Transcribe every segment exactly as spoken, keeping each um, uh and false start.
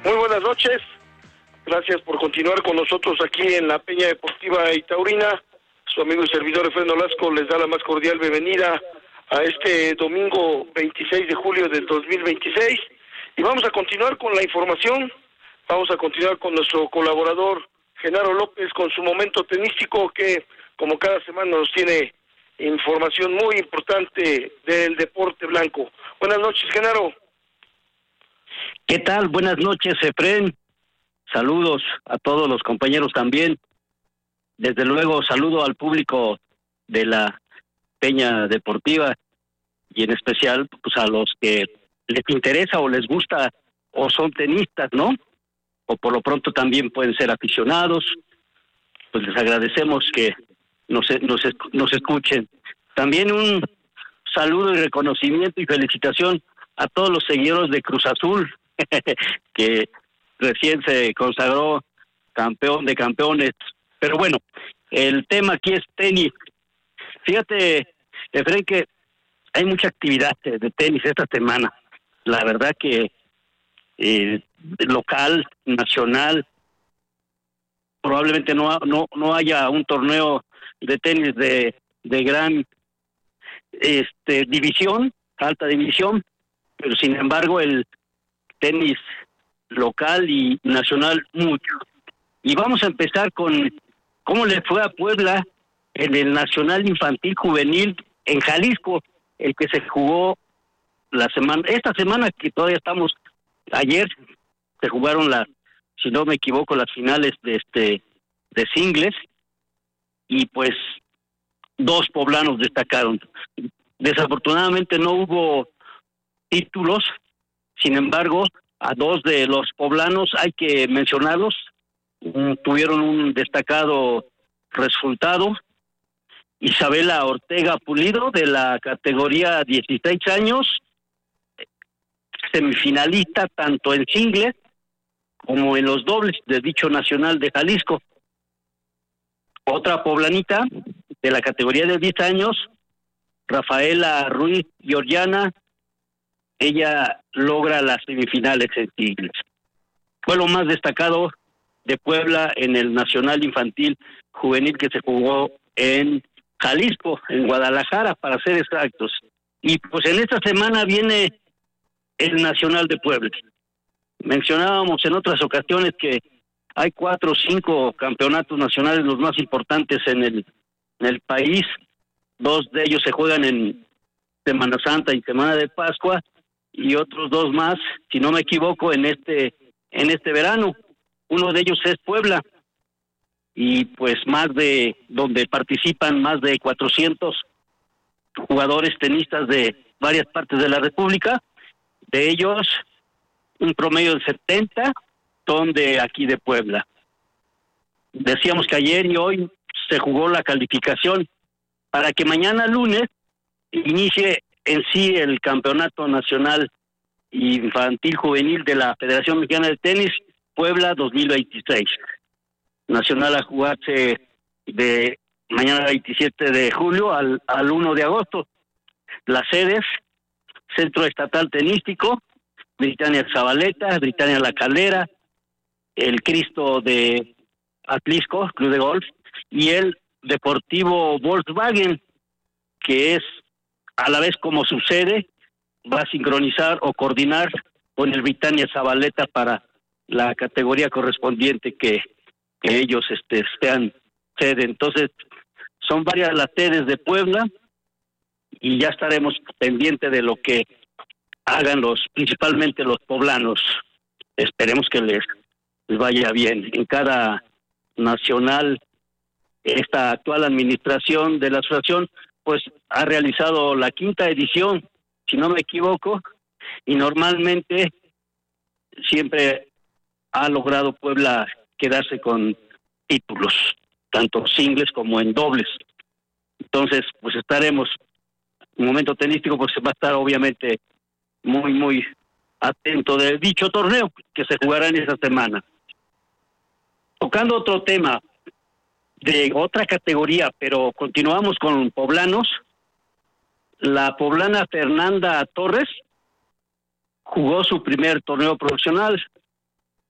Muy buenas noches. Gracias por continuar con nosotros aquí en la Peña Deportiva y Taurina. Su amigo y servidor Efraín Nolasco les da la más cordial bienvenida a este domingo veintiséis de julio del dos mil veintiséis. Y vamos a continuar con la información. Vamos a continuar con nuestro colaborador Genaro López con su momento tenístico, que como cada semana nos tiene información muy importante del deporte blanco. Buenas noches, Genaro. ¿Qué tal? Buenas noches, Efraín. Saludos a todos los compañeros también. Desde luego, saludo al público de la Peña Deportiva y en especial pues a los que les interesa o les gusta o son tenistas, ¿no? O por lo pronto también pueden ser aficionados. Pues les agradecemos que nos, nos, nos escuchen. También un saludo y reconocimiento y felicitación a todos los seguidores de Cruz Azul, que recién se consagró campeón de campeones. Pero bueno, el tema aquí es tenis. Fíjate, Efraín, que hay mucha actividad de tenis esta semana. La verdad que eh, local, nacional, probablemente no no no haya un torneo de tenis de de gran este división, alta división, pero sin embargo el tenis local y nacional mucho. Y vamos a empezar con cómo le fue a Puebla en el Nacional Infantil Juvenil en Jalisco, el que se jugó la semana, esta semana que todavía estamos, ayer se jugaron las, si no me equivoco, las finales de este de singles, y pues dos poblanos destacaron. Desafortunadamente no hubo títulos, sin embargo, a dos de los poblanos hay que mencionarlos, um, tuvieron un destacado resultado. Isabela Ortega Pulido, de la categoría dieciséis años, semifinalista tanto en singles como en los dobles de dicho Nacional de Jalisco. Otra poblanita de la categoría de diez años, Rafaela Ruiz Georgiana, ella logra las semifinales en singles. Fue lo más destacado de Puebla en el Nacional Infantil Juvenil que se jugó en Jalisco, en Guadalajara, para ser exactos. Y pues en esta semana viene el Nacional de Puebla. Mencionábamos en otras ocasiones que hay cuatro o cinco campeonatos nacionales, los más importantes en el, en el país. Dos de ellos se juegan en Semana Santa y Semana de Pascua, y otros dos más, si no me equivoco, en este en este verano. Uno de ellos es Puebla, y pues más de, donde participan más de cuatrocientos jugadores tenistas de varias partes de la República. De ellos, un promedio de setenta son de aquí de Puebla. Decíamos que ayer y hoy se jugó la calificación para que mañana lunes inicie en sí el Campeonato Nacional Infantil Juvenil de la Federación Mexicana de Tenis Puebla dos mil veintiséis. Nacional a jugarse de mañana veintisiete de julio al, al uno de agosto. Las sedes: Centro Estatal Tenístico, Britannia Zabaleta, Britannia La Calera, el Cristo de Atlisco, Club de Golf, y el Deportivo Volkswagen, que es a la vez como su sede, va a sincronizar o coordinar con el Britannia Zabaleta para la categoría correspondiente que, que ellos este, sean sede. Entonces, son varias las sedes de Puebla, y ya estaremos pendientes de lo que hagan los, principalmente los poblanos. Esperemos que les, les vaya bien. En cada nacional, esta actual administración de la asociación pues ha realizado la quinta edición, si no me equivoco, y normalmente siempre ha logrado Puebla quedarse con títulos, tanto singles como en dobles. Entonces, pues estaremos, un momento tenístico, pues va a estar obviamente muy, muy atento de dicho torneo que se jugará en esa semana. Tocando otro tema de otra categoría, pero continuamos con poblanos. La poblana Fernanda Torres jugó su primer torneo profesional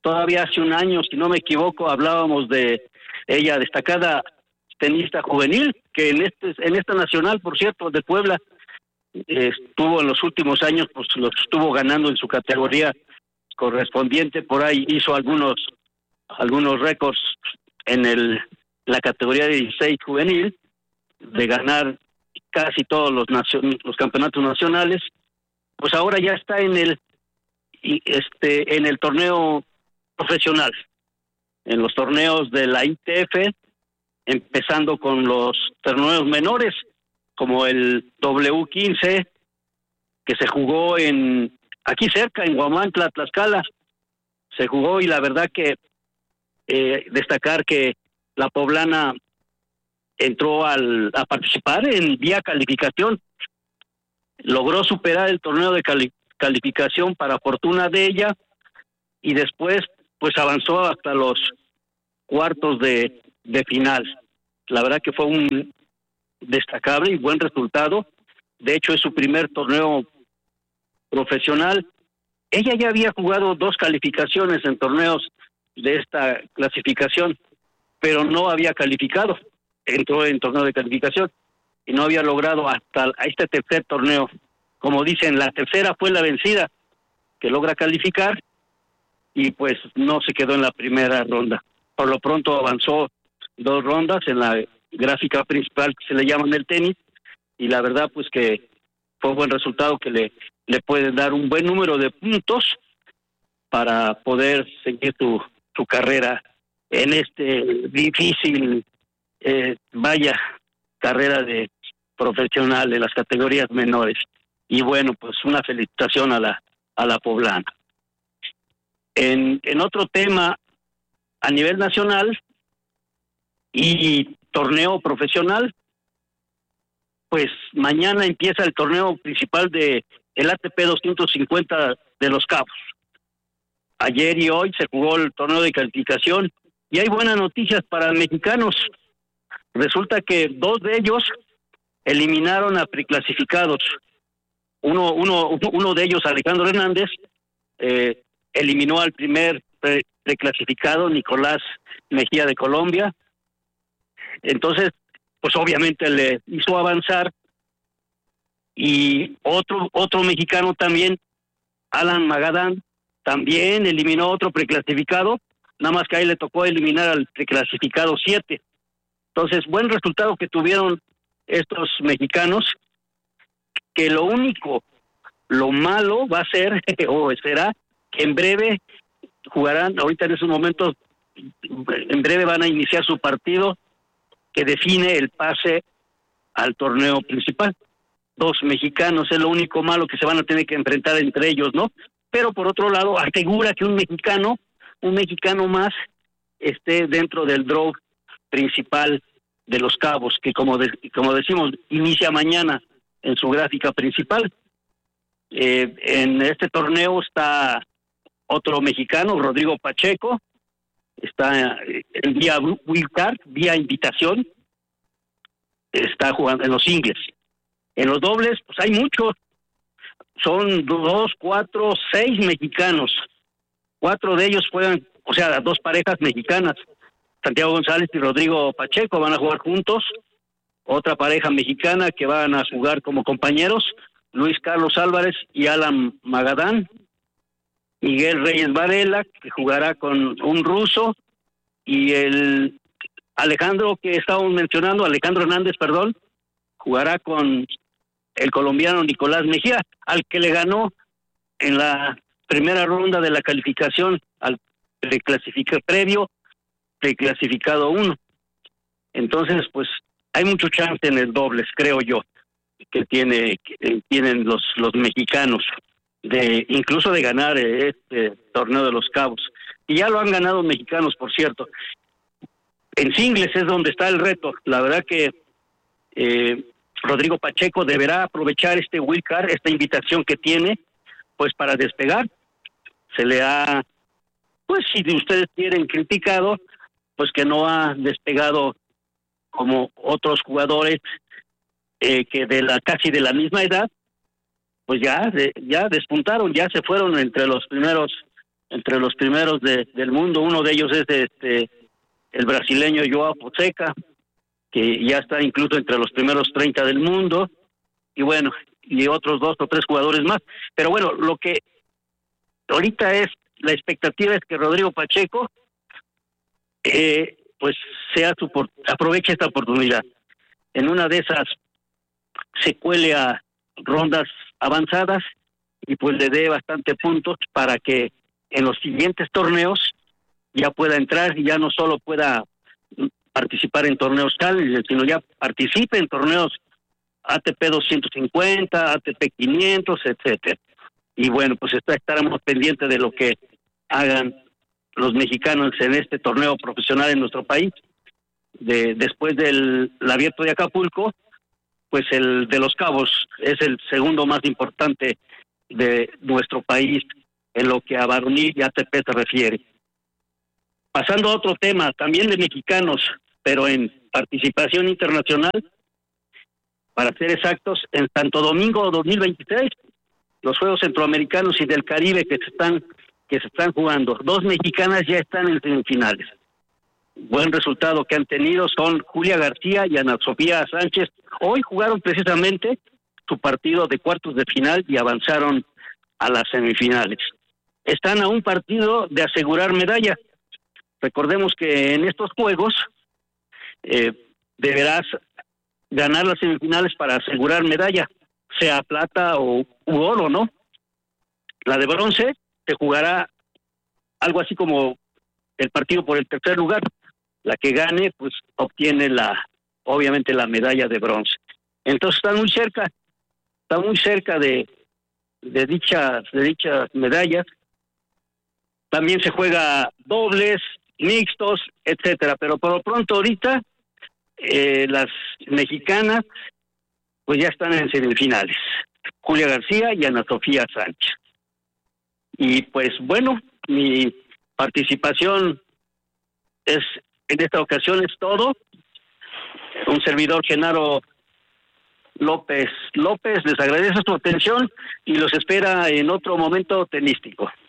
todavía hace un año, si no me equivoco, hablábamos de ella, destacada tenista juvenil, que en este en esta nacional, por cierto, de Puebla, eh, estuvo en los últimos años, pues los estuvo ganando en su categoría correspondiente. Por ahí hizo algunos algunos récords en el la categoría de dieciséis juvenil, de ganar casi todos los nacion, los campeonatos nacionales. Pues ahora ya está en el y este en el torneo profesional, en los torneos de la I T F, empezando con los torneos menores, como el W quince, que se jugó en aquí cerca, en Huamantla, Tlaxcala. Se jugó y la verdad que eh, destacar que la poblana entró al, a participar en vía calificación. Logró superar el torneo de cali, calificación para fortuna de ella, y después pues avanzó hasta los cuartos de, de final. La verdad que fue un destacable y buen resultado. De hecho, es su primer torneo profesional. Ella ya había jugado dos calificaciones en torneos de esta clasificación, pero no había calificado. Entró en torneo de calificación y no había logrado hasta este tercer torneo. Como dicen, la tercera fue la vencida, que logra calificar, y pues no se quedó en la primera ronda. Por lo pronto avanzó dos rondas en la gráfica principal, que se le llama en el tenis, y la verdad pues que fue un buen resultado, que le, le puede dar un buen número de puntos para poder seguir su, su carrera en este difícil, eh, vaya, carrera de profesional de las categorías menores. Y bueno, pues una felicitación a la a la poblana. En, en otro tema, a nivel nacional y torneo profesional, pues mañana empieza el torneo principal de el A T P doscientos cincuenta de Los Cabos. Ayer y hoy se jugó el torneo de calificación y hay buenas noticias para mexicanos. Resulta que dos de ellos eliminaron a preclasificados. Uno, uno, uno de ellos, Alejandro Hernández, eh, eliminó al primer pre preclasificado, Nicolás Mejía de Colombia. Entonces, pues obviamente le hizo avanzar. Y otro otro mexicano también, Alan Magadán, también eliminó otro preclasificado, nada más que ahí le tocó eliminar al preclasificado siete. Entonces, buen resultado que tuvieron estos mexicanos, que lo único, lo malo va a ser, o será, que en breve jugarán, ahorita en esos momentos, en breve van a iniciar su partido que define el pase al torneo principal. Dos mexicanos, es lo único malo que se van a tener que enfrentar entre ellos, ¿no? Pero por otro lado, asegura que un mexicano, un mexicano más, esté dentro del draw principal de Los Cabos, que como, de, como decimos, inicia mañana en su gráfica principal. Eh, en este torneo está otro mexicano, Rodrigo Pacheco, está en vía wildcard, vía invitación, está jugando en los singles. En los dobles, pues hay muchos, son dos, cuatro, seis mexicanos, cuatro de ellos juegan, o sea, dos parejas mexicanas, Santiago González y Rodrigo Pacheco van a jugar juntos. Otra pareja mexicana que van a jugar como compañeros, Luis Carlos Álvarez y Alan Magadán. Miguel Reyes Varela, que jugará con un ruso, y el Alejandro que estábamos mencionando, Alejandro Hernández, perdón, jugará con el colombiano Nicolás Mejía, al que le ganó en la primera ronda de la calificación al preclasificado previo, preclasificado uno. Entonces, pues hay mucho chance en el dobles, creo yo, que tiene que tienen los los mexicanos de incluso de ganar este torneo de Los Cabos, y ya lo han ganado mexicanos, por cierto. En singles es donde está el reto. La verdad que eh, Rodrigo Pacheco deberá aprovechar este wildcard, esta invitación que tiene, pues para despegar. Se le ha, pues si ustedes quieren, criticado, pues que no ha despegado como otros jugadores eh, que de la casi de la misma edad, pues ya de, ya despuntaron, ya se fueron entre los primeros entre los primeros de, del mundo. Uno de ellos es este el brasileño Joao Fonseca, que ya está incluso entre los primeros treinta del mundo, y bueno, y otros dos o tres jugadores más. Pero bueno, lo que ahorita es, la expectativa es que Rodrigo Pacheco eh, pues sea su, aproveche esta oportunidad. En una de esas se cuele a rondas avanzadas y pues le dé bastante puntos para que en los siguientes torneos ya pueda entrar y ya no solo pueda participar en torneos Challenger, sino ya participe en torneos A T P doscientos cincuenta, A T P quinientos, etcétera. Y bueno, pues está, estaremos pendientes de lo que hagan los mexicanos en este torneo profesional en nuestro país. De, después del el Abierto de Acapulco, pues el de Los Cabos es el segundo más importante de nuestro país en lo que a varonil y A T P se refiere. Pasando a otro tema, también de mexicanos, pero en participación internacional, para ser exactos, en Santo Domingo dos mil veintitrés, los Juegos Centroamericanos y del Caribe que se están que se están jugando, dos mexicanas ya están en semifinales. Buen resultado que han tenido son Julia García y Ana Sofía Sánchez. Hoy jugaron precisamente su partido de cuartos de final y avanzaron a las semifinales. Están a un partido de asegurar medalla. Recordemos que en estos juegos eh, deberás ganar las semifinales para asegurar medalla, sea plata o u oro, ¿no? La de bronce se jugará algo así como el partido por el tercer lugar. La que gane, pues obtiene la, obviamente la medalla de bronce. Entonces están muy cerca, están muy cerca de, de dichas, de dichas medallas. También se juega dobles, mixtos, etcétera. Pero por lo pronto ahorita eh, las mexicanas pues ya están en semifinales. Julia García y Ana Sofía Sánchez. Y pues bueno, mi participación es en esta ocasión es todo. Un servidor, Genaro López López, les agradece su atención y los espera en otro momento tenístico.